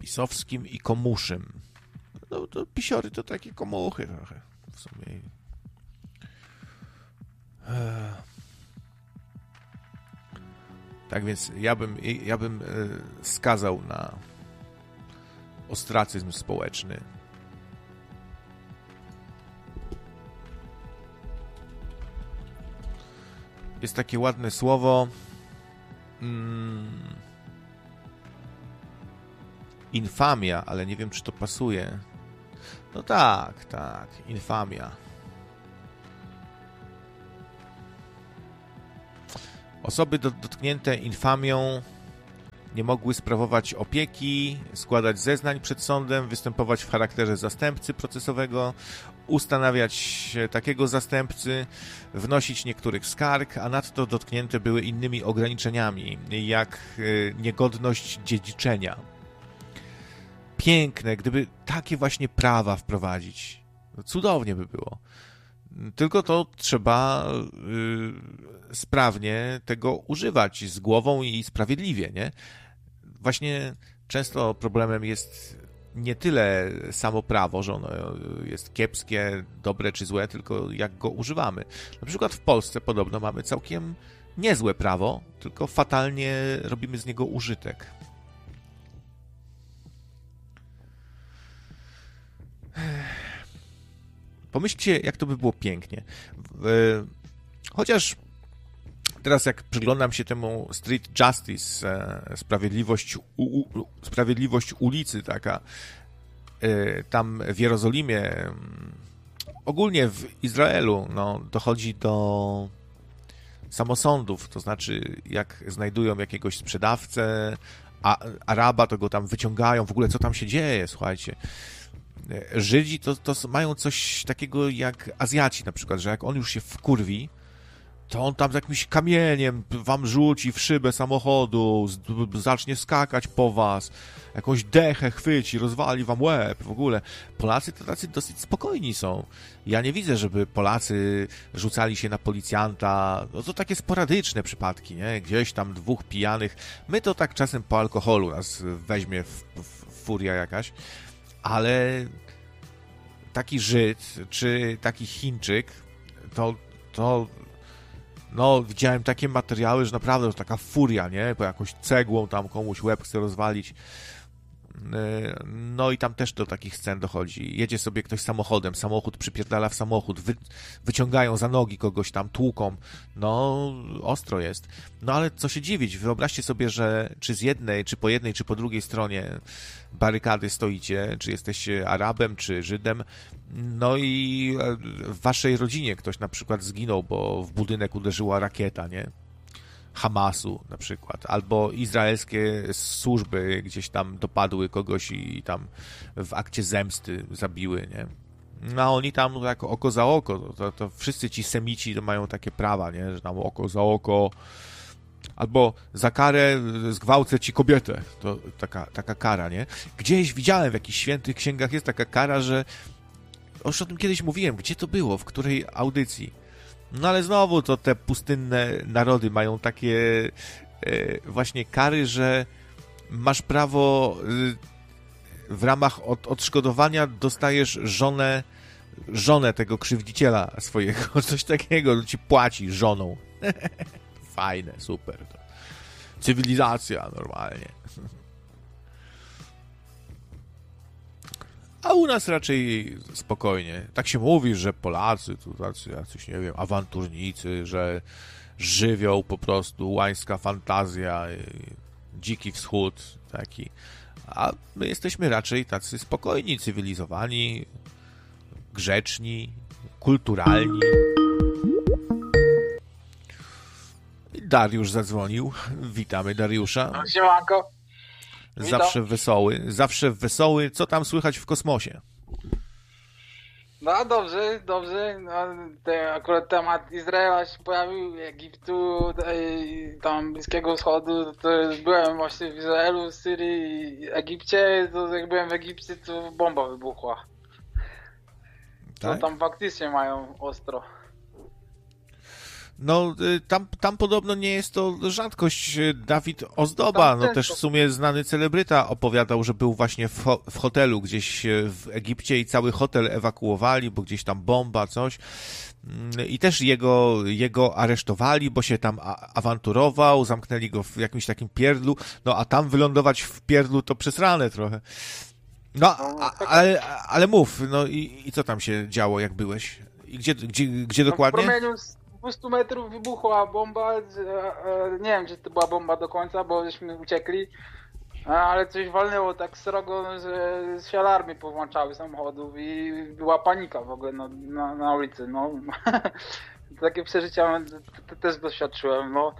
pisowskim i komuszym. No to pisiory to takie komuchy trochę w sumie. Tak więc ja bym skazał na ostracyzm społeczny. Jest takie ładne słowo infamia, ale nie wiem, czy to pasuje. No tak, infamia. Osoby dotknięte infamią nie mogły sprawować opieki, składać zeznań przed sądem, występować w charakterze zastępcy procesowego, ustanawiać takiego zastępcy, wnosić niektórych skarg, a nadto dotknięte były innymi ograniczeniami, jak niegodność dziedziczenia. Piękne, gdyby takie właśnie prawa wprowadzić. Cudownie by było. Tylko to trzeba sprawnie tego używać z głową i sprawiedliwie, nie? Właśnie często problemem jest nie tyle samo prawo, że ono jest kiepskie, dobre czy złe, tylko jak go używamy. Na przykład w Polsce podobno mamy całkiem niezłe prawo, tylko fatalnie robimy z niego użytek. Pomyślcie, jak to by było pięknie. Chociaż teraz jak przyglądam się temu street justice, sprawiedliwość ulicy taka, tam w Jerozolimie, ogólnie w Izraelu, no, dochodzi do samosądów, to znaczy jak znajdują jakiegoś sprzedawcę, Araba, to go tam wyciągają, w ogóle co tam się dzieje, słuchajcie. Żydzi to mają coś takiego jak Azjaci na przykład, że jak on już się wkurwi, to on tam z jakimś kamieniem wam rzuci w szybę samochodu, zacznie skakać po was, jakąś dechę chwyci, rozwali wam łeb, w ogóle. Polacy to tacy dosyć spokojni są. Ja nie widzę, żeby Polacy rzucali się na policjanta, no to takie sporadyczne przypadki, nie? Gdzieś tam dwóch pijanych. My to tak czasem po alkoholu nas weźmie furia jakaś, ale taki Żyd, czy taki Chińczyk, to no, widziałem takie materiały, że naprawdę to taka furia, nie? Bo jakąś cegłą tam komuś łeb chce rozwalić. No i tam też do takich scen dochodzi. Jedzie sobie ktoś samochodem, samochód przypierdala w samochód, wyciągają za nogi kogoś tam, tłuką. No, ostro jest. No ale co się dziwić, wyobraźcie sobie, że czy z jednej, czy po jednej, czy po drugiej stronie barykady stoicie, czy jesteście Arabem, czy Żydem, no i w waszej rodzinie ktoś na przykład zginął, bo w budynek uderzyła rakieta, nie? Hamasu na przykład, albo izraelskie służby gdzieś tam dopadły kogoś i tam w akcie zemsty zabiły, nie? No a oni tam jako oko za oko, to wszyscy ci semici to mają takie prawa, nie? Że tam oko za oko, albo za karę zgwałcę ci kobietę, to taka kara, nie? Gdzieś widziałem w jakichś świętych księgach jest taka kara, że już o tym kiedyś mówiłem, gdzie to było, w której audycji. No ale znowu to te pustynne narody mają takie właśnie kary, że masz prawo w ramach odszkodowania dostajesz żonę tego krzywdziciela swojego, coś takiego, ci płaci żoną. Fajne, super. To. Cywilizacja normalnie. A u nas raczej spokojnie. Tak się mówi, że Polacy tu tacy jacyś, nie wiem, awanturnicy, że żywioł po prostu, łańska fantazja, dziki wschód taki. A my jesteśmy raczej tacy spokojni, cywilizowani, grzeczni, kulturalni. Dariusz zadzwonił. Witamy Dariusza. Siemanko. Zawsze wesoły. Co tam słychać w kosmosie? No dobrze. No, akurat temat Izraela się pojawił, Egiptu, tam Bliskiego Wschodu, to byłem właśnie w Izraelu, w Syrii, Egipcie, to jak byłem w Egipcie, to bomba wybuchła. Tak? To tam faktycznie mają ostro. No, tam podobno nie jest to rzadkość. Dawid Ozdoba, no też w sumie znany celebryta, opowiadał, że był właśnie w hotelu gdzieś w Egipcie i cały hotel ewakuowali, bo gdzieś tam bomba, coś. I też jego aresztowali, bo się tam awanturował, zamknęli go w jakimś takim pierdlu, no a tam wylądować w pierdlu to przesrane trochę. No, ale mów, no i co tam się działo, jak byłeś? I gdzie dokładnie? W promieniu 200 metrów wybuchła bomba, nie wiem, czy to była bomba do końca, bo żeśmy uciekli, ale coś walnęło tak srogo, że się alarmy powłączały samochodów i była panika w ogóle na ulicy, no. Takie przeżycia też doświadczyłem, no.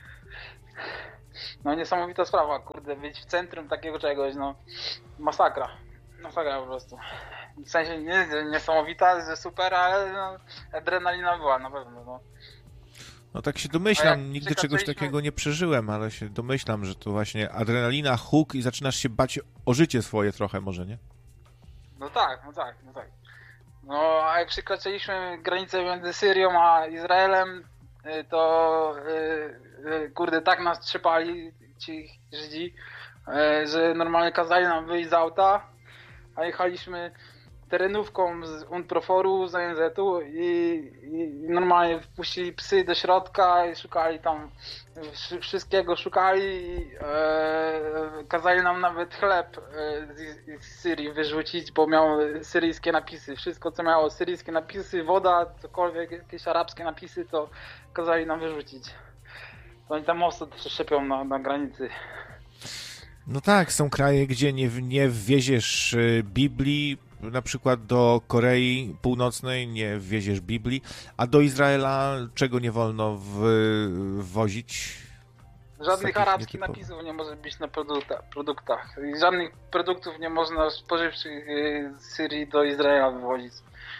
No niesamowita sprawa, kurde, być w centrum takiego czegoś, no. Masakra po prostu. W sensie niesamowita, że super, ale no, adrenalina była na pewno, no. No tak się domyślam, nigdy czegoś takiego nie przeżyłem, ale się domyślam, że to właśnie adrenalina, huk i zaczynasz się bać o życie swoje trochę może, nie? No tak. No a jak przekroczyliśmy granicę między Syrią a Izraelem, to kurde, tak nas trzepali ci Żydzi, że normalnie kazali nam wyjść z auta, a jechaliśmy terenówką z UNPROFOR-u, z ONZ-u i normalnie wpuścili psy do środka i szukali tam, wszystkiego szukali i kazali nam nawet chleb z Syrii wyrzucić, bo miał syryjskie napisy. Wszystko, co miało syryjskie napisy, woda, cokolwiek, jakieś arabskie napisy, to kazali nam wyrzucić. To oni tam mocno szczepią na granicy. No tak, są kraje, gdzie nie wwieziesz Biblii, na przykład do Korei Północnej nie wwieziesz Biblii, a do Izraela czego nie wolno wwozić? Żadnych arabskich napisów nie może być na produktach. I żadnych produktów nie można spożywczych z Syrii do Izraela wywozić.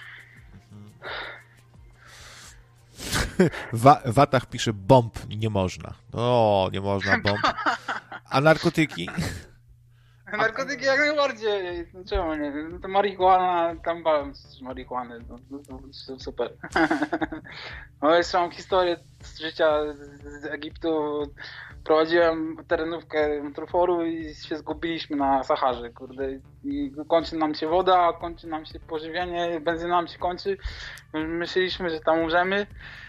W Watach pisze bomb nie można. O, nie można bomb. A narkotyki? Narkotyki jak najbardziej. Czemu nie? No to marihuana, tam bałem marihuany. To super. No jeszcze mam historię z życia z Egiptu. Prowadziłem terenówkę UNPROFOR-u i się zgubiliśmy na Saharze, kurde. I kończy nam się woda, kończy nam się pożywienie, benzyna nam się kończy. Myśleliśmy, że tam umrzemy.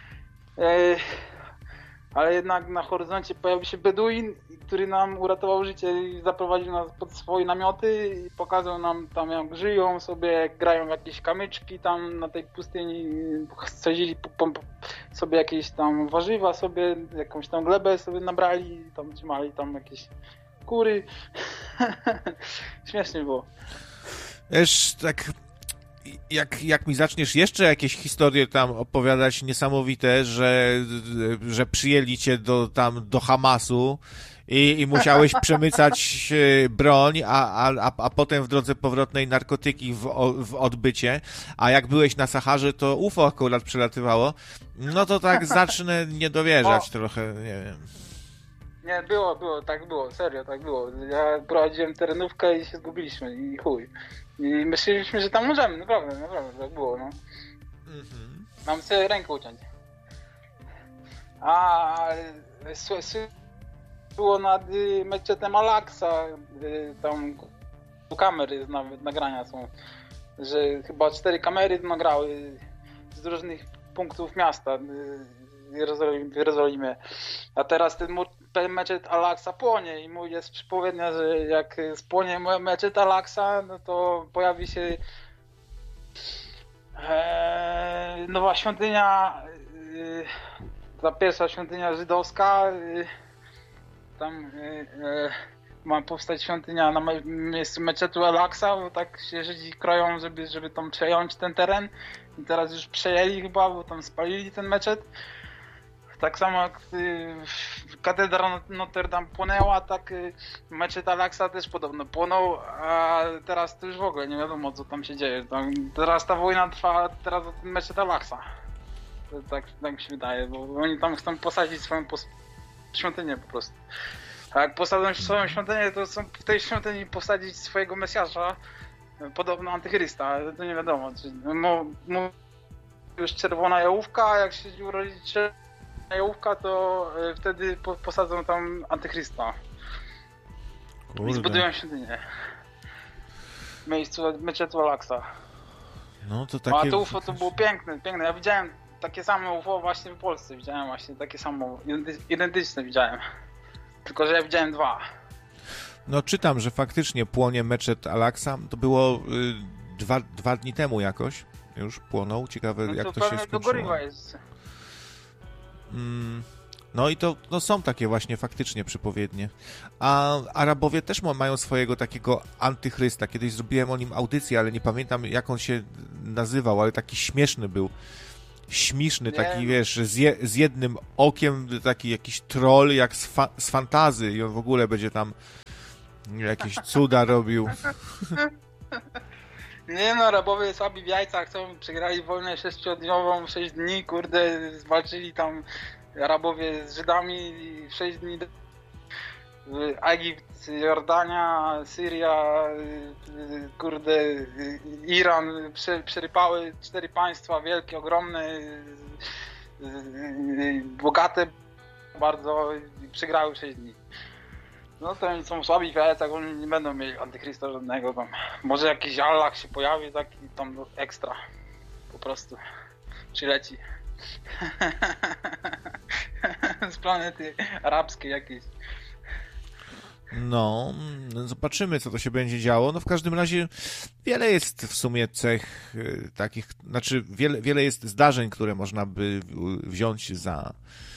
Ale jednak na horyzoncie pojawił się Beduin, który nam uratował życie i zaprowadził nas pod swoje namioty i pokazał nam tam, jak żyją sobie, jak grają jakieś kamyczki tam na tej pustyni, sadzili sobie jakieś tam warzywa sobie, jakąś tam glebę sobie nabrali, tam trzymali tam jakieś kury. Śmiesznie było. Wiesz, tak jak mi zaczniesz jeszcze jakieś historie tam opowiadać niesamowite, że przyjęli cię do Hamasu i musiałeś przemycać broń, a potem w drodze powrotnej narkotyki w odbycie, a jak byłeś na Saharze, to UFO akurat przelatywało, no to tak zacznę nie dowierzać trochę, nie wiem. Nie, tak było, serio, tak było. Ja prowadziłem terenówkę i się zgubiliśmy i chuj. I myśleliśmy, że tam możemy, naprawdę, tak było, no. Mam sobie rękę uciąć. Było nad meczetem Al-Aqsa, tam kamery nawet nagrania są, że chyba 4 kamery nagrały z różnych punktów miasta w Jerozolimie. A teraz ten meczet Al-Aqsa płonie i jest przypowiednia, że jak spłonie meczet Al-Aqsa, no to pojawi się nowa świątynia, ta pierwsza świątynia żydowska, tam ma powstać świątynia na miejscu meczetu Al-Aqsa, bo tak się Żydzi kroją, żeby tam przejąć ten teren i teraz już przejęli chyba, bo tam spalili ten meczet. Tak samo jak katedra Notre Dame płonęła, tak meczet Al-Aqsa też podobno płonął, a teraz to już w ogóle nie wiadomo, co tam się dzieje. Teraz ta wojna trwa teraz o ten meczet Al-Aqsa. Tak mi się wydaje, bo oni tam chcą posadzić swoją świątynię po prostu. A jak posadzą swoją świątynię, to chcą w tej świątyni posadzić swojego Mesjasza, podobno antychrysta, ale to nie wiadomo. Już czerwona jałówka, jak się urodzi jałówka, to wtedy posadzą tam antychrysta. Kurde. I zbudują świątynię. W miejscu meczetu Al-Aqsa. No to A takie... to UFO to było piękne. Ja widziałem takie samo UFO właśnie w Polsce. Widziałem właśnie takie samo, identyczne widziałem. Tylko, że ja widziałem 2. No czytam, że faktycznie płonie meczet Al-Aqsa. To było 2 dni temu jakoś. Już płonął. Ciekawe, No jak to się to skończyło. gorywa jest. No i to są takie właśnie faktycznie przepowiednie. A Arabowie też mają swojego takiego antychrysta. Kiedyś zrobiłem o nim audycję, ale nie pamiętam, jak on się nazywał, ale taki śmieszny był. Śmieszny, taki, wiesz, z jednym okiem, taki jakiś troll, jak z fantazy i on w ogóle będzie tam jakieś cuda robił. Nie no, Arabowie słabi w jajcach, przegrali wojnę 6-dniową, 6 dni, kurde, zwalczyli tam Arabowie z Żydami i 6 dni Egipt, Jordania, Syria, kurde, Iran, przerypały 4 państwa wielkie, ogromne, bogate bardzo i przegrały 6 dni. No to oni są słabi w jajcach, oni nie będą mieli antychrysta żadnego tam. Może jakiś Allah się pojawi, taki tam ekstra. Po prostu przyleci. Z planety arabskiej jakiejś. No, zobaczymy, co to się będzie działo. No w każdym razie wiele jest w sumie cech takich, znaczy wiele jest zdarzeń, które można by wziąć za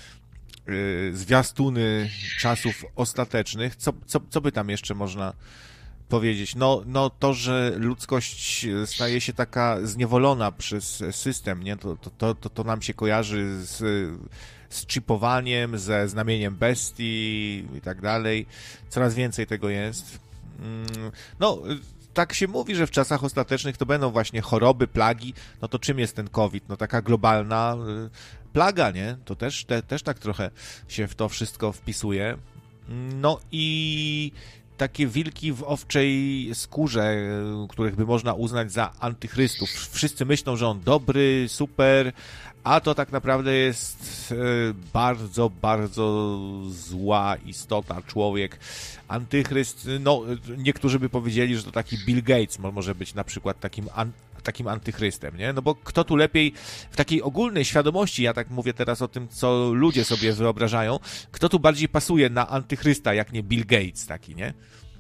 zwiastuny czasów ostatecznych. Co by tam jeszcze można powiedzieć? No to, że ludzkość staje się taka zniewolona przez system, nie? To nam się kojarzy z chipowaniem, ze znamieniem bestii i tak dalej. Coraz więcej tego jest. No, tak się mówi, że w czasach ostatecznych to będą właśnie choroby, plagi. No to czym jest ten COVID? No taka globalna plaga, nie? To też tak trochę się w to wszystko wpisuje. No i takie wilki w owczej skórze, których by można uznać za antychrystów. Wszyscy myślą, że on dobry, super, a to tak naprawdę jest bardzo, bardzo zła istota, człowiek. Antychryst, no niektórzy by powiedzieli, że to taki Bill Gates może być na przykład takim antychrystem, nie? No bo kto tu lepiej w takiej ogólnej świadomości, ja tak mówię teraz o tym, co ludzie sobie wyobrażają, kto tu bardziej pasuje na antychrysta, jak nie Bill Gates taki, nie?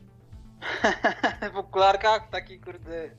W okularkach taki, kurde,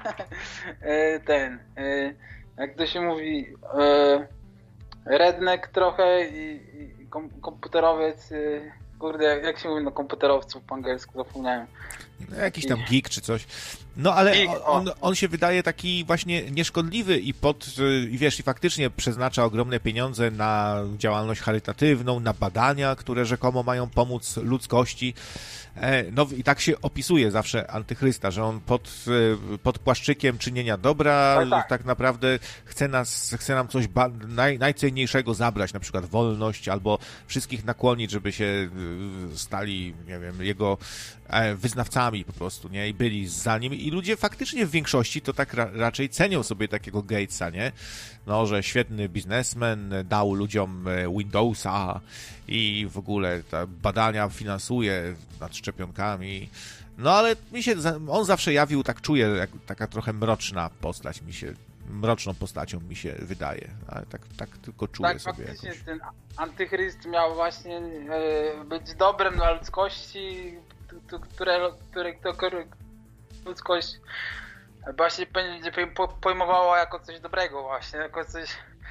jak to się mówi, redneck trochę i komputerowiec, kurde, jak się mówi na komputerowców po angielsku, zapomniałem. No, jakiś tam geek czy coś. No ale on się wydaje taki właśnie nieszkodliwy i wiesz, i faktycznie przeznacza ogromne pieniądze na działalność charytatywną, na badania, które rzekomo mają pomóc ludzkości. No i tak się opisuje zawsze antychrysta, że on pod płaszczykiem czynienia dobra tak naprawdę chce nam coś najcenniejszego zabrać, na przykład wolność, albo wszystkich nakłonić, żeby się stali, nie wiem, jego wyznawcami po prostu, nie? I byli za nim. I ludzie faktycznie w większości to tak raczej cenią sobie takiego Gatesa, nie? No, że świetny biznesmen, dał ludziom Windowsa i w ogóle te badania finansuje nad szczepionkami. No, ale on zawsze jawił, tak czuję, jak taka trochę mroczna postać mroczną postacią mi się wydaje, ale tak tylko czuję tak, sobie faktycznie jakoś. Ten antychryst miał właśnie być dobrem dla ludzkości, które ludzkość właśnie będzie pojmowała jako coś dobrego właśnie, jako coś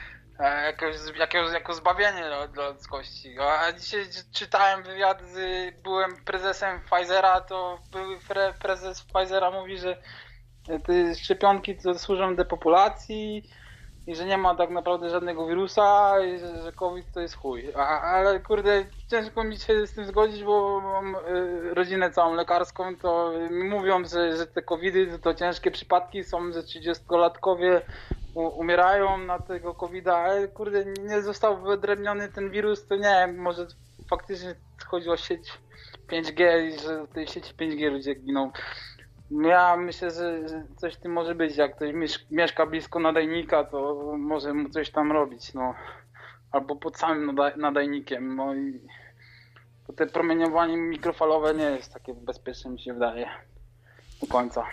jako zbawienie dla ludzkości. A dzisiaj czytałem wywiad byłem prezesem Pfizera, to były prezes Pfizera mówi, że te szczepionki to służą depopulacji i że nie ma tak naprawdę żadnego wirusa i że COVID to jest chuj. Ale kurde, ciężko mi się z tym zgodzić, bo mam rodzinę całą lekarską, to mi mówią, że te COVIDy to ciężkie przypadki są, że 30-latkowie umierają na tego COVID-a, ale kurde, nie został wyodrębniony ten wirus, to nie wiem, może faktycznie chodzi o sieć 5G i że w tej sieci 5G ludzie giną. Ja myślę, że coś w tym może być, jak ktoś mieszka blisko nadajnika, to może mu coś tam robić, no. albo pod samym nadajnikiem. No i te promieniowanie mikrofalowe nie jest takie bezpieczne, mi się wydaje, do końca.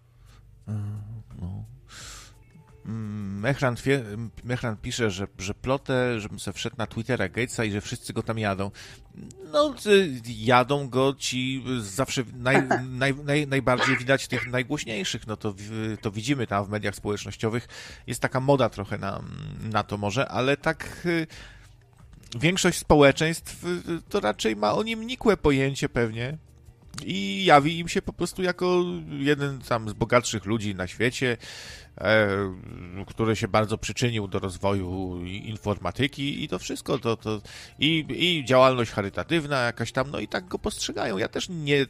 No. Mechran pisze, że plotę, żebym sobie wszedł na Twittera Gatesa i że wszyscy go tam jadą. No, jadą go ci zawsze najbardziej widać tych najgłośniejszych, no to widzimy tam w mediach społecznościowych. Jest taka moda trochę na to może, ale tak większość społeczeństw to raczej ma o nim nikłe pojęcie pewnie. I jawi im się po prostu jako jeden tam z bogatszych ludzi na świecie, który się bardzo przyczynił do rozwoju informatyki i to wszystko, i działalność charytatywna jakaś tam, no i tak go postrzegają. Ja też nie